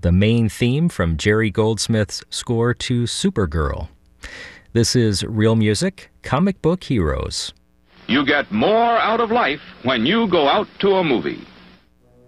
the main theme from Jerry Goldsmith's score to Supergirl. This is Real Music, Comic Book Heroes. You get more out of life when you go out to a movie.